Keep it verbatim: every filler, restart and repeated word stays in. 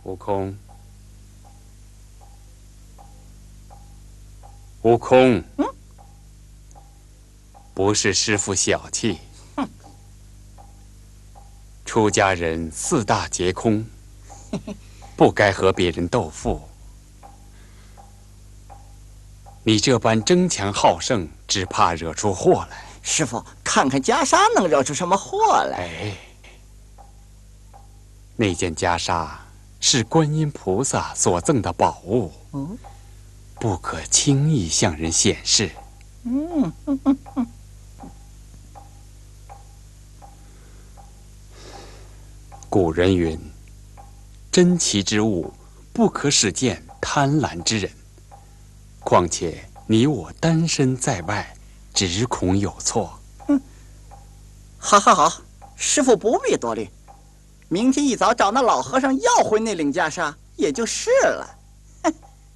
悟空，悟空， 嗯， 不是师父小气。 哼， 出家人四大皆空，不该和别人斗富。你这般争强好胜，只怕惹出祸来。 师傅，看看袈裟能惹出什么祸来？ 哎，那件袈裟是观音菩萨所赠的宝物， 哦， 不可轻易向人显示。 嗯嗯嗯嗯。 古人云：“珍奇之物，不可使见贪婪之人。”况且你我单身在外，只恐有错。 嗯，好，好，好，师傅不必多虑，明天一早找那老和尚要回那领袈裟，也就是了。